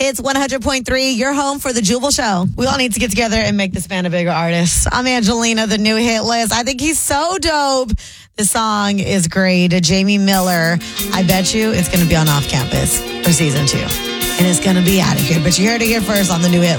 Hits 100.3, your home for the Jubal Show. We all need to get together and make this man a bigger artist. I'm Angelina, the new hit list. I think he's so dope. The song is great. Jamie Miller. I bet you it's going to be on Off Campus for season 2. And it's going to be out of here. But you heard it here first on the new hit list.